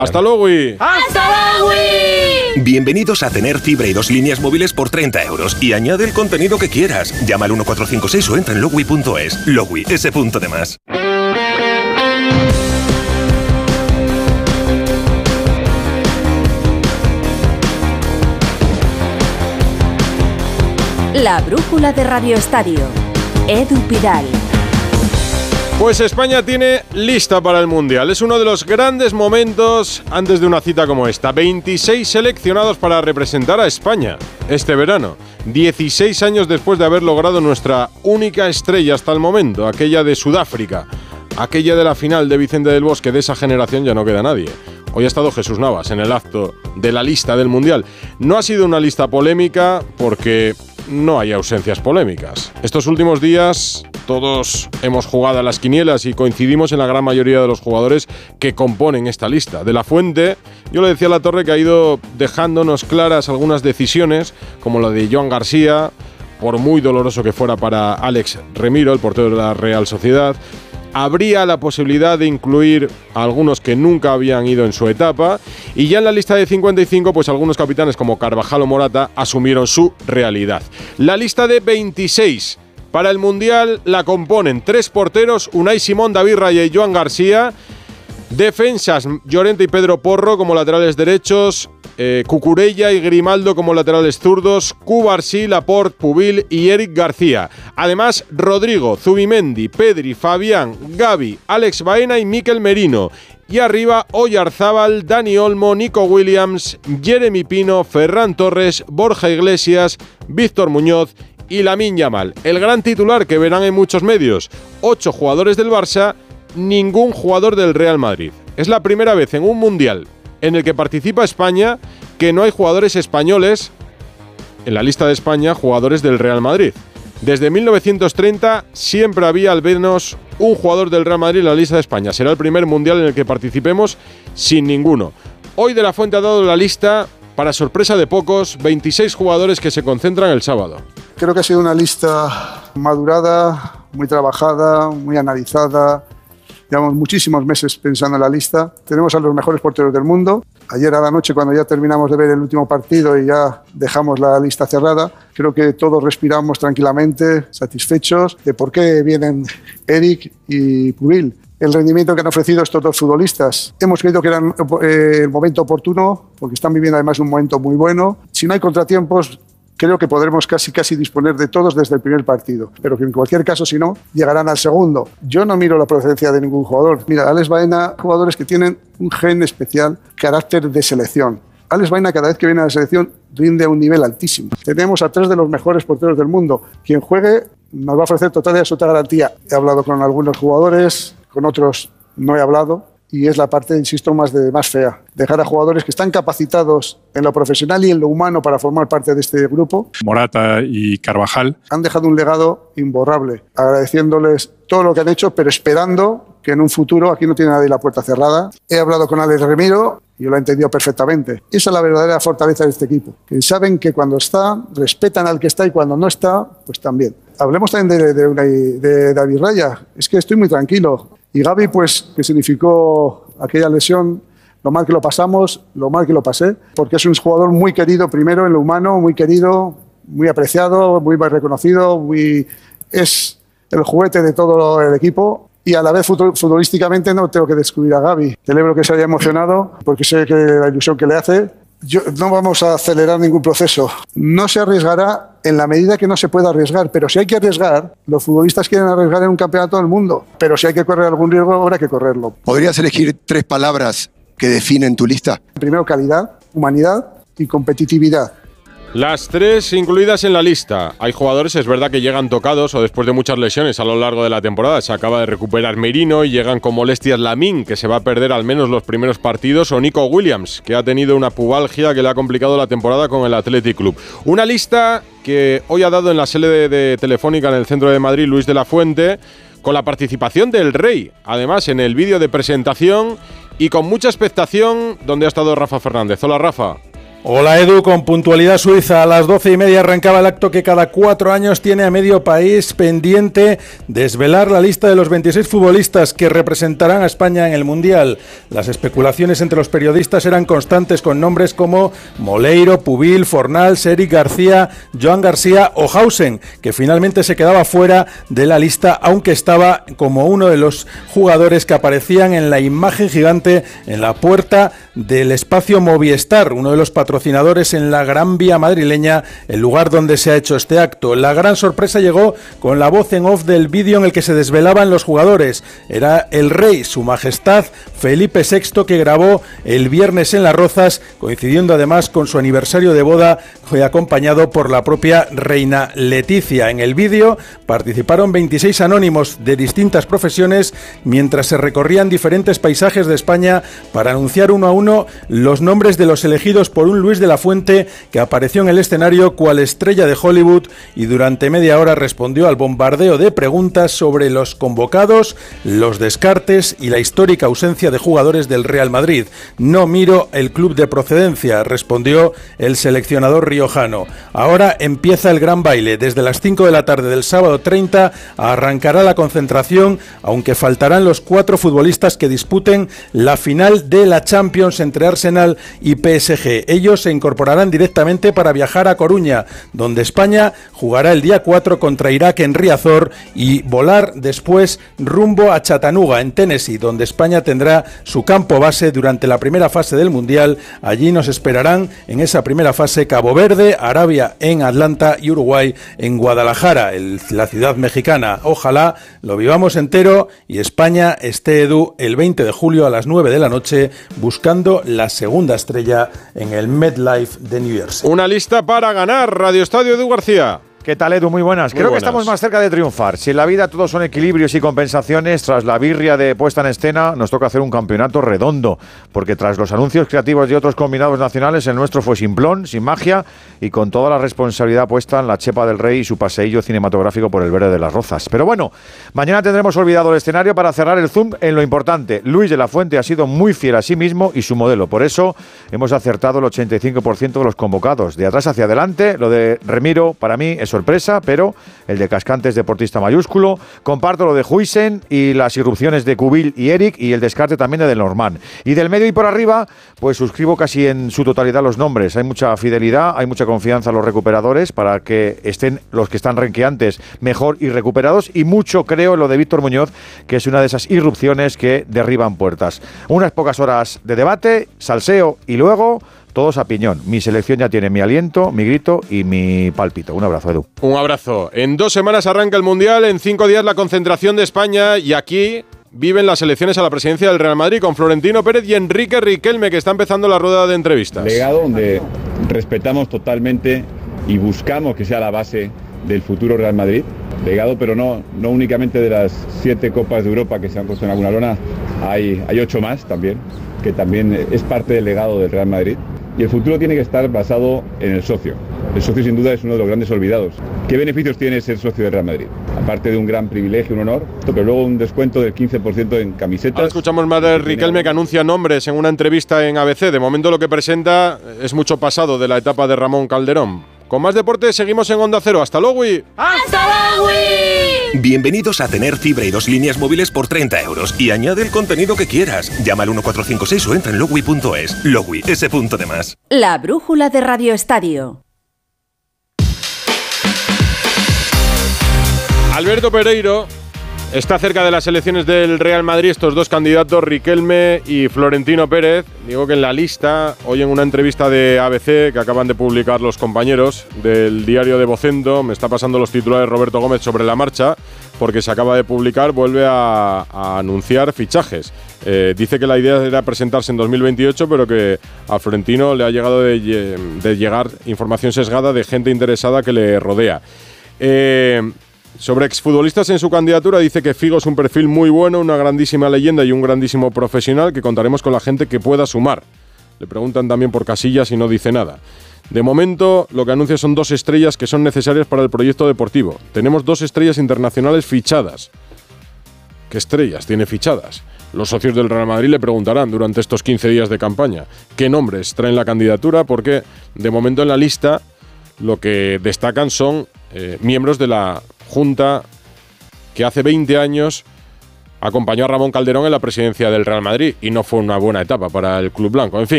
¡Hasta luego! ¡Hasta luego! Bienvenidos a tener fibra y 2 líneas móviles por 30 € y añade el contenido que quieras. Llama al 1456 o entra en logui.es. Logui, ese punto de más. La brújula de Radio Estadio. Edu Pidal. Pues España tiene lista para el Mundial. Es uno de los grandes momentos antes de una cita como esta. 26 seleccionados para representar a España este verano. 16 años después de haber logrado nuestra única estrella hasta el momento, aquella de Sudáfrica. Aquella de la final de Vicente del Bosque. De esa generación ya no queda nadie. Hoy ha estado Jesús Navas en el acto de la lista del Mundial. No ha sido una lista polémica porque no hay ausencias polémicas. Estos últimos días todos hemos jugado a las quinielas y coincidimos en la gran mayoría de los jugadores que componen esta lista. De la Fuente, yo le decía a La Torre que ha ido dejándonos claras algunas decisiones, como la de Joan García, por muy doloroso que fuera para Alex Remiro, el portero de la Real Sociedad. Habría la posibilidad de incluir a algunos que nunca habían ido en su etapa, y ya en la lista de 55 pues algunos capitanes como Carvajal o Morata asumieron su realidad. La lista de 26 para el Mundial la componen 3 porteros, Unai Simón, David Raya y Joan García. Defensas, Llorente y Pedro Porro como laterales derechos, Cucurella y Grimaldo como laterales zurdos, Cubarsí, Laporte, Pubil y Eric García. Además, Rodrigo, Zubimendi, Pedri, Fabián, Gavi, Alex Baena y Mikel Merino. Y arriba, Oyarzábal, Dani Olmo, Nico Williams, Jeremy Pino, Ferran Torres, Borja Iglesias, Víctor Muñoz y Lamine Yamal. El gran titular que verán en muchos medios: 8 jugadores del Barça, ningún jugador del Real Madrid. Es la primera vez en un Mundial en el que participa España que no hay jugadores españoles en la lista de España, jugadores del Real Madrid. Desde 1930 siempre había al menos un jugador del Real Madrid en la lista de España. Será el primer Mundial en el que participemos sin ninguno. Hoy De La Fuente ha dado la lista, para sorpresa de pocos, 26 jugadores que se concentran el sábado. Creo que ha sido una lista madurada, muy trabajada, muy analizada. Llevamos muchísimos meses pensando en la lista. Tenemos a los mejores porteros del mundo. Ayer a la noche, cuando ya terminamos de ver el último partido y ya dejamos la lista cerrada, creo que todos respiramos tranquilamente, satisfechos de por qué vienen Eric y Pubil. El rendimiento que han ofrecido estos 2 futbolistas. Hemos creído que era el momento oportuno, porque están viviendo además un momento muy bueno. Si no hay contratiempos, creo que podremos casi disponer de todos desde el primer partido, pero que en cualquier caso, si no, llegarán al segundo. Yo no miro la procedencia de ningún jugador. Mira, Alex Baena, jugadores que tienen un gen especial, carácter de selección. Alex Baena, cada vez que viene a la selección, rinde a un nivel altísimo. Tenemos a 3 de los mejores porteros del mundo. Quien juegue nos va a ofrecer total y absoluta garantía. He hablado con algunos jugadores, con otros no he hablado. Y es la parte, insisto, más fea. Dejar a jugadores que están capacitados en lo profesional y en lo humano para formar parte de este grupo. Morata y Carvajal han dejado un legado imborrable, agradeciéndoles todo lo que han hecho, pero esperando que en un futuro, aquí no tiene nadie la puerta cerrada. He hablado con Alex Remiro y lo ha entendido perfectamente. Esa es la verdadera fortaleza de este equipo, que saben que cuando está, respetan al que está, y cuando no está, pues también. Hablemos también de David Raya. Es que estoy muy tranquilo. Y Gavi, pues, que significó aquella lesión, lo mal que lo pasamos, lo mal que lo pasé, porque es un jugador muy querido, primero en lo humano, muy querido, muy apreciado, muy reconocido, es el juguete de todo el equipo. Y a la vez futbolísticamente no tengo que descubrir a Gavi. Celebro que se haya emocionado, porque sé que la ilusión que le hace. No vamos a acelerar ningún proceso. No se arriesgará en la medida que no se pueda arriesgar, pero si hay que arriesgar, los futbolistas quieren arriesgar en un campeonato del mundo, pero si hay que correr algún riesgo, habrá que correrlo. ¿Podrías elegir 3 palabras que definen tu lista? Primero, calidad, humanidad y competitividad. Las 3 incluidas en la lista. Hay jugadores, es verdad, que llegan tocados o después de muchas lesiones a lo largo de la temporada. Se acaba de recuperar Merino y llegan con molestias Lamine, que se va a perder al menos los primeros partidos, o Nico Williams, que ha tenido una pubalgia que le ha complicado la temporada con el Athletic Club. Una lista que hoy ha dado en la sede de Telefónica en el centro de Madrid Luis de la Fuente, con la participación del Rey, además en el vídeo de presentación, y con mucha expectación, donde ha estado Rafa Fernández. Hola, Rafa. Hola Edu, con puntualidad suiza a las 12:30 arrancaba el acto que cada 4 años tiene a medio país pendiente: desvelar la lista de los 26 futbolistas que representarán a España en el Mundial. Las especulaciones entre los periodistas eran constantes, con nombres como Moleiro, Pubil, Fornals, Eric García, Joan García o Hausen, que finalmente se quedaba fuera de la lista, aunque estaba como uno de los jugadores que aparecían en la imagen gigante en la puerta del espacio Movistar, uno de los patrocinadores en la Gran Vía madrileña, el lugar donde se ha hecho este acto. La gran sorpresa llegó con la voz en off del vídeo en el que se desvelaban los jugadores. Era el rey, su majestad Felipe VI, que grabó el viernes en Las Rozas, coincidiendo además con su aniversario de boda, fue acompañado por la propia reina Leticia. En el vídeo participaron 26 anónimos de distintas profesiones mientras se recorrían diferentes paisajes de España para anunciar uno a uno los nombres de los elegidos por un Luis de la Fuente, que apareció en el escenario cual estrella de Hollywood y durante media hora respondió al bombardeo de preguntas sobre los convocados, los descartes y la histórica ausencia de jugadores del Real Madrid. No miro el club de procedencia, respondió el seleccionador riojano. Ahora empieza el gran baile. Desde las 5 de la tarde del sábado 30 arrancará la concentración, aunque faltarán los 4 futbolistas que disputen la final de la Champions entre Arsenal y PSG. Ellos se incorporarán directamente para viajar a Coruña, donde España jugará el día 4 contra Irak en Riazor, y volar después rumbo a Chattanooga, en Tennessee, donde España tendrá su campo base durante la primera fase del Mundial. Allí nos esperarán en esa primera fase Cabo Verde, Arabia en Atlanta y Uruguay en Guadalajara, la ciudad mexicana. Ojalá lo vivamos entero y España esté, Edu, el 20 de julio a las 9 de la noche buscando la segunda estrella en el MetLife de New Jersey. Una lista para ganar. Radio Estadio, Edu García. ¿Qué tal, Edu? Muy buenas. Creo que estamos más cerca de triunfar. Si en la vida todos son equilibrios y compensaciones, tras la birria de puesta en escena, nos toca hacer un campeonato redondo, porque tras los anuncios creativos de otros combinados nacionales, el nuestro fue simplón, sin magia y con toda la responsabilidad puesta en la chepa del rey y su paseillo cinematográfico por el verde de Las Rozas. Pero bueno, mañana tendremos olvidado el escenario para cerrar el zoom en lo importante. Luis de la Fuente ha sido muy fiel a sí mismo y su modelo. Por eso hemos acertado el 85% de los convocados. De atrás hacia adelante, lo de Remiro para mí es sorpresa, pero el de Cascante es deportista mayúsculo. Comparto lo de Huijsen y las irrupciones de Kubil y Eric, y el descarte también de Del Normand. Y del medio y por arriba, pues suscribo casi en su totalidad los nombres. Hay mucha fidelidad, hay mucha confianza en los recuperadores para que estén los que están renqueantes mejor y recuperados, y mucho creo en lo de Víctor Muñoz, que es una de esas irrupciones que derriban puertas. Unas pocas horas de debate, salseo y luego todos a piñón. Mi selección ya tiene mi aliento, mi grito y mi pálpito. Un abrazo, Edu. Un abrazo. En 2 semanas arranca el Mundial, en 5 días la concentración de España, y aquí viven las elecciones a la presidencia del Real Madrid con Florentino Pérez y Enrique Riquelme, que está empezando la rueda de entrevistas. Legado donde respetamos totalmente y buscamos que sea la base del futuro Real Madrid. Legado, pero no únicamente de las 7 Copas de Europa que se han puesto en alguna lona, hay 8 más también, que también es parte del legado del Real Madrid. Y el futuro tiene que estar basado en el socio. El socio sin duda es uno de los grandes olvidados. ¿Qué beneficios tiene ser socio del Real Madrid? Aparte de un gran privilegio, un honor, pero luego un descuento del 15% en camisetas. Ahora escuchamos más de Riquelme, que anuncia nombres en una entrevista en ABC. De momento lo que presenta es mucho pasado de la etapa de Ramón Calderón. Con más deporte seguimos en Onda Cero. ¡Hasta luego! ¡Hasta luego! Bienvenidos a tener fibra y 2 líneas móviles por 30 euros y añade el contenido que quieras. Llama al 1456 o entra en logui.es. Logui, ese punto de más. La brújula de Radio Estadio. Alberto Pereiro está cerca de las elecciones del Real Madrid. Estos dos candidatos, Riquelme y Florentino Pérez. Digo que en la lista, hoy en una entrevista de ABC que acaban de publicar los compañeros del diario de Vocento, me está pasando los titulares Roberto Gómez sobre la marcha, porque se acaba de publicar, vuelve a anunciar fichajes. Dice que la idea era presentarse en 2028, pero que a Florentino le ha llegado de llegar información sesgada de gente interesada que le rodea. Sobre exfutbolistas en su candidatura, dice que Figo es un perfil muy bueno, una grandísima leyenda y un grandísimo profesional, que contaremos con la gente que pueda sumar. Le preguntan también por Casillas y no dice nada. De momento, lo que anuncia son 2 estrellas que son necesarias para el proyecto deportivo. Tenemos 2 estrellas internacionales fichadas. ¿Qué estrellas tiene fichadas? los socios del Real Madrid le preguntarán durante estos 15 días de campaña qué nombres traen la candidatura, porque de momento en la lista lo que destacan son miembros de la Junta que hace 20 años acompañó a Ramón Calderón en la presidencia del Real Madrid y no fue una buena etapa para el club blanco. En fin.